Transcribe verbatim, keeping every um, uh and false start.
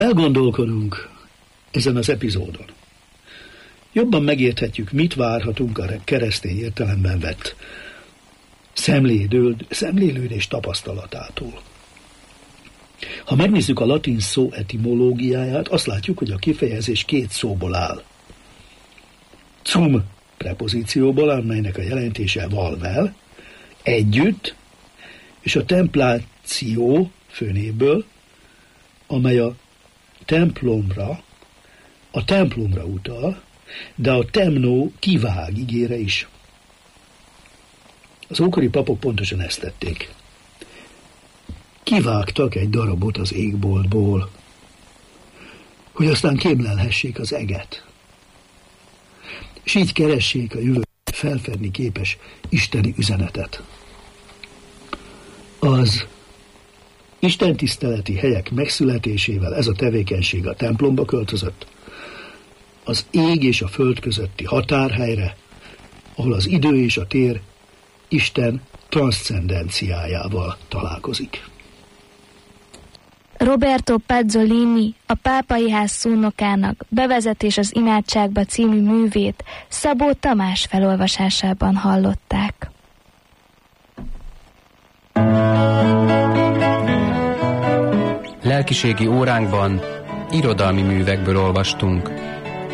Elgondolkodunk ezen az epizódon. Jobban megérthetjük, mit várhatunk a keresztény értelemben vett szemlélődés tapasztalatától. Ha megnézzük a latin szó etimológiáját, azt látjuk, hogy a kifejezés két szóból áll. Cum prepozícióból, amelynek a jelentése valvel, együtt, és a templáció főnévből, amely a templomra, a templomra utal, de a temnó kivág igére is. Az ókori papok pontosan ezt tették. Kivágtak egy darabot az égboltból, hogy aztán kémlelhessék az eget, és így keressék a jövő felfedni képes isteni üzenetet. Az istentiszteleti helyek megszületésével ez a tevékenység a templomba költözött, az ég és a föld közötti határhelyre, ahol az idő és a tér Isten transzcendenciájával találkozik. Roberto Pazzolini, a Pápai Ház szónokának Bevezetés az imádságba című művét Szabó Tamás felolvasásában hallották. Lelkiségi óránkban irodalmi művekből olvastunk.